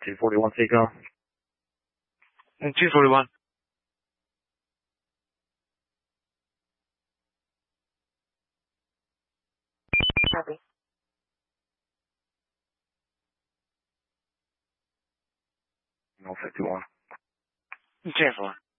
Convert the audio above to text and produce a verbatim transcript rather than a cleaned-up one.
two forty-one Seagull. two forty-one. Copy. one fifty-one. ten four.